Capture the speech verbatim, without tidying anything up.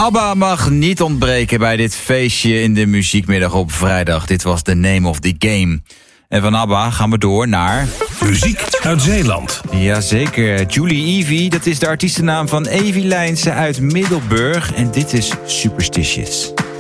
ABBA mag niet ontbreken bij dit feestje in de muziekmiddag op vrijdag. Dit was The Name of the Game. En van ABBA gaan we door naar... Muziek uit Zeeland. Jazeker, Julie Evie, dat is de artiestennaam van Evie Lijnse uit Middelburg. En dit is Superstitious.